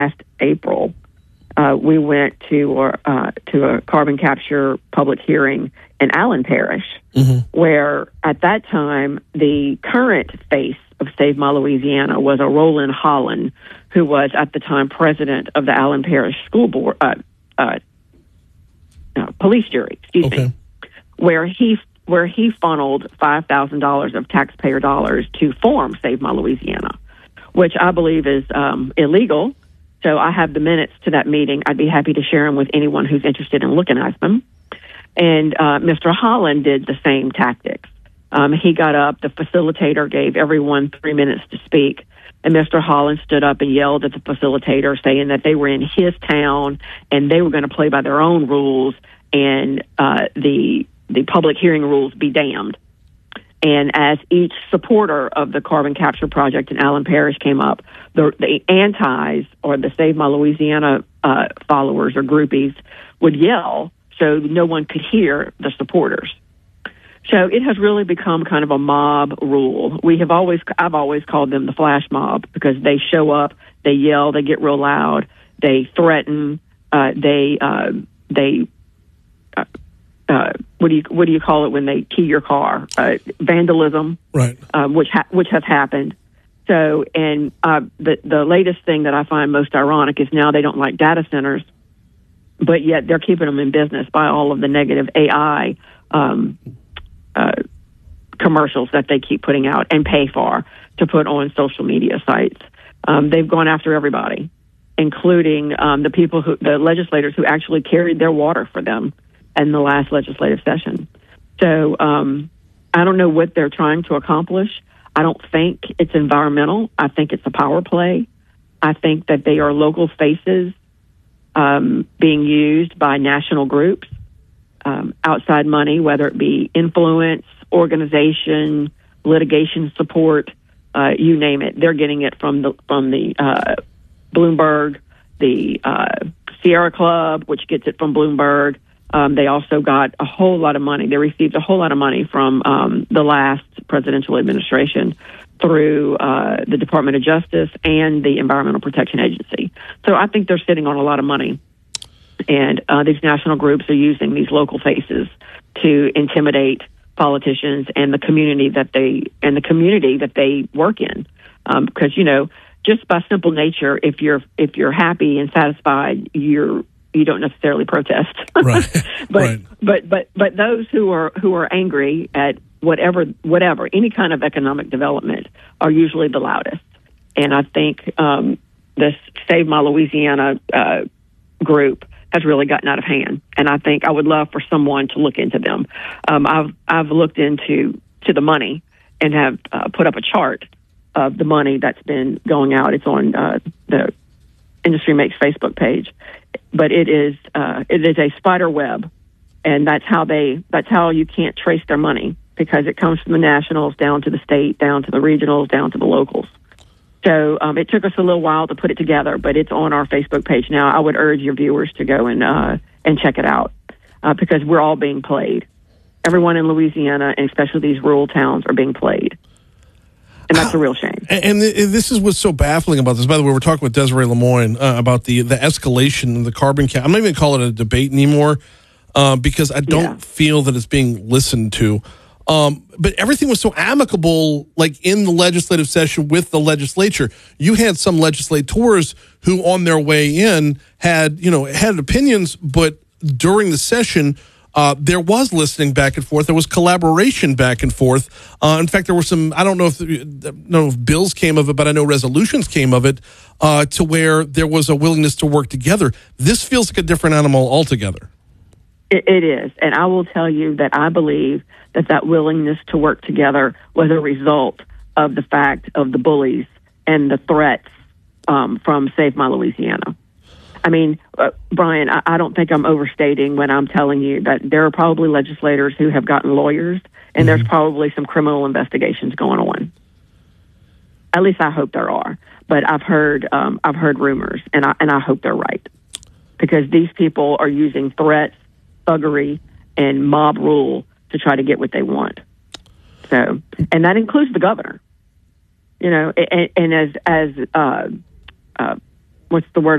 April, we went to a carbon capture public hearing in Allen Parish, where at that time the current face of Save My Louisiana was a Roland Holland, who was at the time president of the Allen Parish School Board, police jury, where he funneled $5,000 of taxpayer dollars to form Save My Louisiana, which I believe is illegal. So I have the minutes to that meeting. I'd be happy to share them with anyone who's interested in looking at them. And Mr. Holland did the same tactics. He got up, the facilitator gave everyone 3 minutes to speak, and Mr. Holland stood up and yelled at the facilitator, saying that they were in his town and they were going to play by their own rules, and the public hearing rules be damned. And as each supporter of the carbon capture project in Allen Parish came up, the antis, or the Save My Louisiana followers or groupies, would yell so no one could hear the supporters. So it has really become kind of a mob rule. I've always called them the flash mob, because they show up, they yell, they get real loud, they threaten, what do you call it when they key your car? Vandalism, right? Which has happened. So, and the latest thing that I find most ironic is now they don't like data centers, but yet they're keeping them in business by all of the negative AI commercials that they keep putting out and pay for to put on social media sites. They've gone after everybody, including the legislators who actually carried their water for them in the last legislative session. So I don't know what they're trying to accomplish. I don't think it's environmental. I think it's a power play. I think that they are local faces being used by national groups, outside money, whether it be influence, organization, litigation support, you name it. They're getting it from the Bloomberg, the Sierra Club, which gets it from Bloomberg. They also got a whole lot of money. They received a whole lot of money from the last presidential administration through the Department of Justice and the Environmental Protection Agency. So I think they're sitting on a lot of money. And these national groups are using these local faces to intimidate politicians and the community that they work in. Because, just by simple nature, if you're happy and satisfied, you don't necessarily protest. Right. But those who are angry at whatever any kind of economic development are usually the loudest. And I think this Save My Louisiana group has really gotten out of hand. And I think I would love for someone to look into them. I've looked into the money and have put up a chart of the money that's been going out. It's on the Industry Makes Facebook page. But it is a spider web, and that's how you can't trace their money, because it comes from the nationals down to the state, down to the regionals, down to the locals. So it took us a little while to put it together, but it's on our Facebook page now. I would urge your viewers to go and check it out, because we're all being played. Everyone in Louisiana, and especially these rural towns, are being played. And that's a real shame. And this is what's so baffling about this. By the way, we're talking with Desiree Lemoine about the escalation of the carbon cap. I'm not even calling it a debate anymore, because I don't feel that it's being listened to. But everything was so amicable, like in the legislative session with the legislature. You had some legislators who, on their way in, had opinions, but during the session, there was listening back and forth. There was collaboration back and forth. In fact, there were some, I don't know if bills came of it, but I know resolutions came of it, to where there was a willingness to work together. This feels like a different animal altogether. It is. And I will tell you that I believe that willingness to work together was a result of the fact of the bullies and the threats from Save My Louisiana. I mean, Brian, I don't think I'm overstating when I'm telling you that there are probably legislators who have gotten lawyers, and there's probably some criminal investigations going on. At least I hope there are. But I've heard rumors, and I hope they're right, because these people are using threats, thuggery, and mob rule to try to get what they want. So, and that includes the governor. And as what's the word